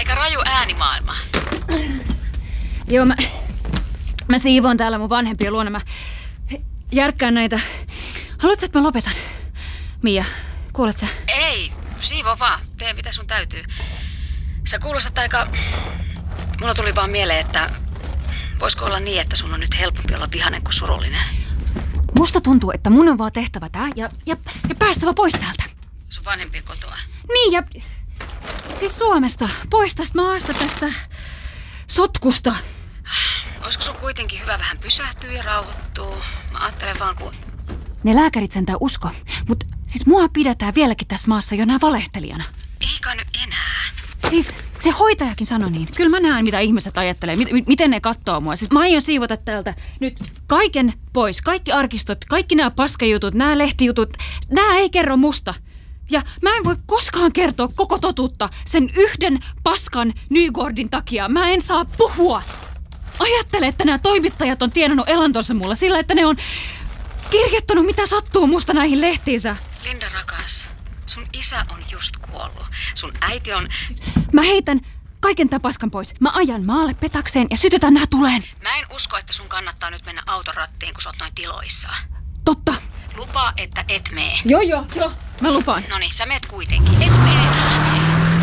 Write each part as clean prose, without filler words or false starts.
Aika raju äänimaailma. Joo, mä siivoon täällä mun vanhempien luona. Mä järkkään näitä. Haluatko, että mä lopetan? Mia, kuulet sä? Ei, siivo vaan. Tee mitä sun täytyy. Sä kuulostat aika... Mulla tuli vaan mieleen, että voisiko olla niin, että sun on nyt helpompi olla vihainen kuin surullinen. Musta tuntuu, että mun on vaan tehtävä tää ja päästävä pois täältä. Sun vanhempien kotoa. Niin ja... Siis Suomesta. Pois tästä maasta, tästä sotkusta. Olisiko sun kuitenkin hyvä vähän pysähtyä ja rauhoittua? Mä ajattelen vaan kun... Ne lääkärit sentään usko. Mut siis mua pidetään vieläkin tässä maassa jonain valehtelijana. Eikä nyt enää. Siis se hoitajakin sanoi niin. Kyllä mä näen, mitä ihmiset ajattelee. Miten ne katsoo mua. Siis mä aion siivota täältä nyt kaiken pois. Kaikki arkistot, kaikki nämä paskajutut, nämä lehtijutut. Nämä ei kerro musta. Ja mä en voi koskaan kertoa koko totuutta sen yhden paskan Nygårdin takia. Mä en saa puhua. Ajattele, että nämä toimittajat on tienannut elantonsa mulla sillä, että ne on kirjoittanut mitä sattuu musta näihin lehtiinsä. Linda rakas, sun isä on just kuollut. Sun äiti on... Mä heitän kaiken tämän paskan pois. Mä ajan maalle petakseen ja sytytän nää tuleen. Mä en usko, että sun kannattaa nyt mennä auton rattiin, kun sä oot noin tiloissa. Totta. Lupaa, että et mee. Joo. Mä lupaan. Noniin, sä meet kuitenkin. Et mee, älä mee.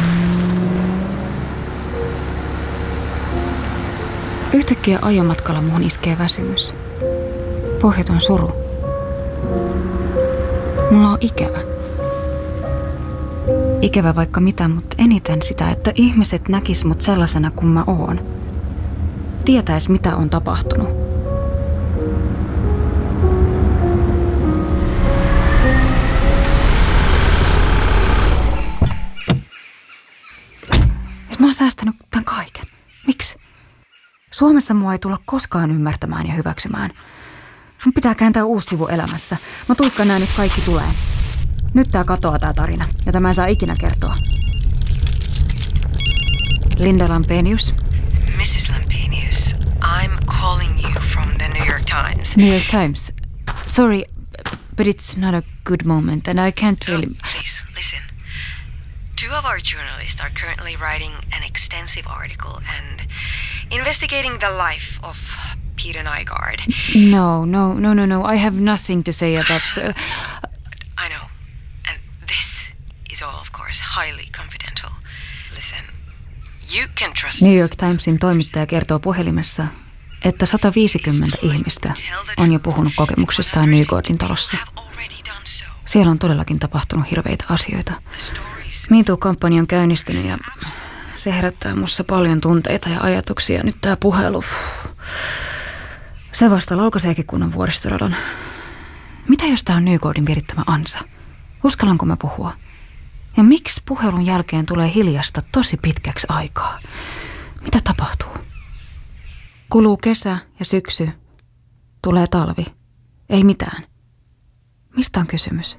Yhtäkkiä ajomatkalla muun iskee väsymys. Pohjaton suru. Mulla on ikävä. Ikävä vaikka mitä, mutta eniten sitä, että ihmiset näkis mut sellaisena kuin mä oon. Tietäis mitä on tapahtunut. Mä oon säästänyt tämän kaiken. Miksi? Suomessa mua ei tulla koskaan ymmärtämään ja hyväksymään. Mun pitää kääntää uusi sivu elämässä. Mä tuikkaan nää nyt kaikki tulee. Nyt tää katoaa tää tarina, jota mä en saa ikinä kertoa. Linda Lampenius. Mrs. Lampenius, I'm calling you from the New York Times. New York Times. Sorry, but it's not a good moment and I can't really... Please, listen. 2 of our journalists are currently writing an extensive article and investigating the life of Peter Nygård. No. I have nothing to say about... I know. And this is all, of course, highly confidential. Listen, you can trust New York Timesin toimittaja kertoo puhelimessa, että 150 ihmistä on jo puhunut kokemuksistaan Nygårdin talossa. Siellä on todellakin tapahtunut hirveitä asioita. Me Too-kampanja on käynnistynyt ja se herättää mussa paljon tunteita ja ajatuksia. Nyt tää puhelu, se vasta laukaiseekin kunnon vuoristoradan. Mitä jos tää on Nygårdin virittämä ansa? Uskallanko mä puhua? Ja miksi puhelun jälkeen tulee hiljasta tosi pitkäksi aikaa? Mitä tapahtuu? Kuluu kesä ja syksy. Tulee talvi. Ei mitään. Mistä on kysymys?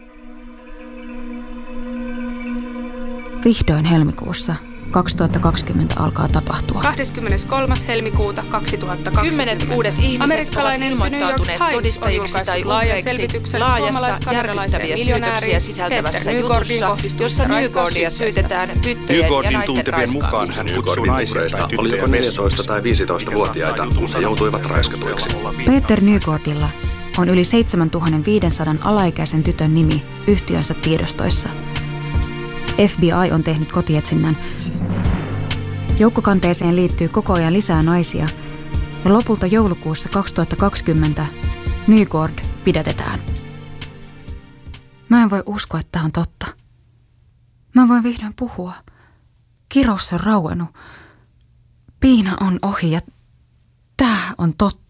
Vihdoin helmikuussa 2020 alkaa tapahtua. 23. helmikuuta 2020. 10 uudet ihmiset ovat ilmoittautuneet todistajiksi tai uhreiksi laajassa järkyttäviä syytöksiä sisältävässä jutussa, jossa Nygårdia syytetään tyttöjen ja naisten mukaan hän kutsui naisia tai tyttöjä 14- tai 15-vuotiaita, kun he joutuivat raiskatuiksi. Peter Nygårdilla on yli 7500 alaikäisen tytön nimi yhtiönsä tiedostoissa. FBI on tehnyt kotietsinnän. Joukkokanteeseen liittyy koko ajan lisää naisia ja lopulta joulukuussa 2020 Nygård pidätetään. Mä en voi uskoa, että tämä on totta. Mä voin vihdoin puhua. Kirous on rauennut. Piina on ohi ja tää on totta.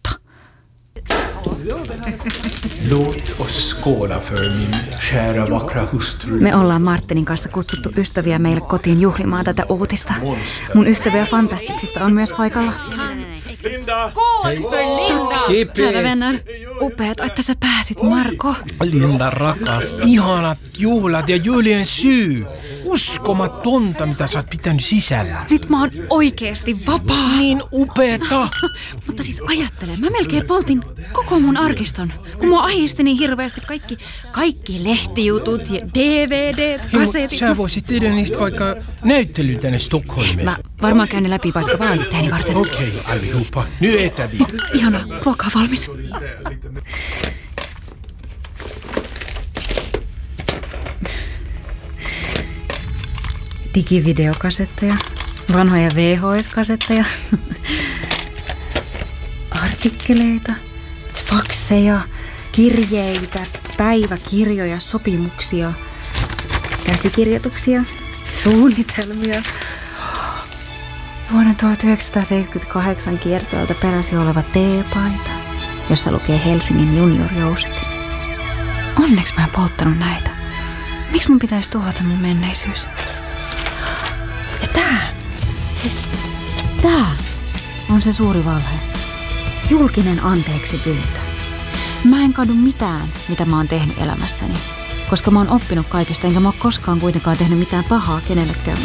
Låt oss skåla för min kära vackra hustru. Me ollaan Martinin kanssa kutsuttu ystäviä meille kotiin juhlimaan tätä uutista. Mun ystäviä Fantastiksista on myös paikalla. Linda! Skål för Linda! Kära vänner. Upeat, että sä pääsit, Marko. Linda rakas, ihanat juhlat ja julien syy. uskomatonta, mitä sä oot pitänyt sisällä. Nyt mä oon oikeesti vapaa. Niin upeeta. Mutta siis ajattele, mä melkein poltin koko mun arkiston. Kun mua ahisti niin hirveästi kaikki lehtijutut ja DVDt, kasetit. Sä voisit tehdä niistä vaikka näyttelyn tänne Stockholmiin. Mä varmaan käyn ne läpi vaikka vaan itseäni varten. Okei, allihopa. Nyt etäviin. Ihana, ruokaa valmis. Digivideokasetteja, vanhoja VHS-kasetteja, artikkeleita, fakseja, kirjeitä, päiväkirjoja, sopimuksia, käsikirjoituksia, suunnitelmia. Vuonna 1978 kiertoilta peräsi oleva teepaita, jossa lukee Helsingin juniorjouset. Onneksi mä en polttanut näitä. Miksi mun pitäisi tuhota mun menneisyys? Ja tää on se suuri valhe. Julkinen anteeksi pyyntö. Mä en kadu mitään, mitä mä oon tehnyt elämässäni, koska mä oon oppinut kaikesta, enkä mä oon koskaan kuitenkaan tehnyt mitään pahaa kenellekään